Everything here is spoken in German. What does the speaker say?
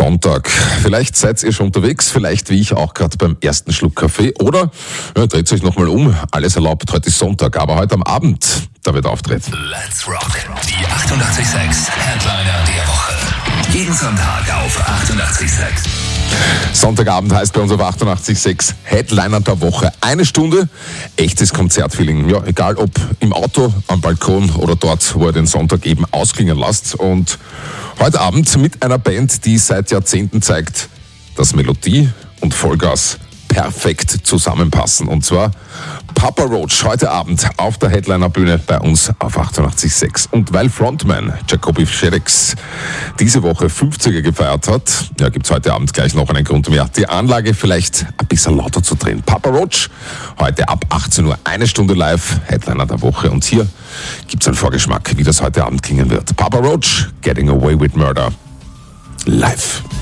Sonntag. Vielleicht seid ihr schon unterwegs, vielleicht wie ich auch gerade beim ersten Schluck Kaffee oder dreht euch nochmal um. Alles erlaubt, heute ist Sonntag, aber heute am Abend, da wird auftreten. Let's rock, die 88.6 Headliner der Woche. Jeden Sonntag auf 88.6. Sonntagabend heißt bei uns auf 88.6 Headliner der Woche. Eine Stunde echtes Konzertfeeling. Ja, egal ob im Auto, am Balkon oder dort, wo ihr den Sonntag eben ausklingen lasst. Und heute Abend mit einer Band, die seit Jahrzehnten zeigt, dass Melodie und Vollgas perfekt zusammenpassen. Und zwar Papa Roach heute Abend auf der Headliner-Bühne bei uns auf 88.6. Und weil Frontman Jacoby Shaddix diese Woche 50er gefeiert hat, ja, gibt's heute Abend gleich noch einen Grund mehr, die Anlage vielleicht ein bisschen lauter zu drehen. Papa Roach heute ab 18 Uhr, eine Stunde live, Headliner der Woche. Und hier gibt's einen Vorgeschmack, wie das heute Abend klingen wird. Papa Roach, Getting Away with Murder, live.